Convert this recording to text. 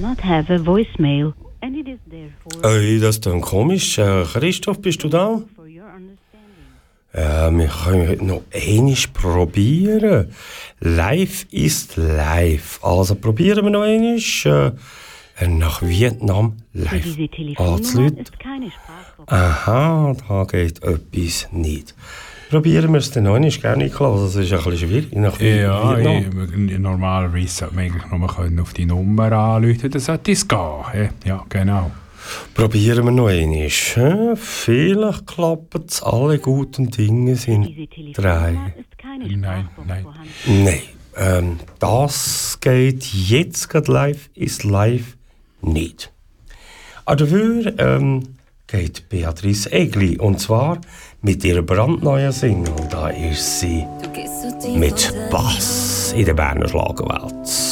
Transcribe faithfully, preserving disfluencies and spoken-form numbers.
not have a voicemail and it is therefore... Ey, das ist dann komisch. Äh, Christoph, bist du da? Ja, wir können heute noch einmal probieren. Live ist live. Also probieren wir noch einmal. Äh, nach Vietnam live anzuleiten. Aha, da geht etwas nicht. Probieren wir es dann noch einmal, gerne, Klaus. Das ist ein bisschen schwierig. Nach ja, ich, normalerweise sollte man eigentlich nur auf die Nummer anrufen. Das sollte es gehen. Ja, genau. Probieren wir noch einmal. Vielleicht klappen es, alle guten Dinge sind drei. Nein, nein. Nein, ähm, das geht jetzt gerade live, ist live nicht. Aber dafür ähm, geht Beatrice Egli, und zwar mit ihrer brandneuen Single. Da ist sie mit Bass in der Berner Schlagerwelt.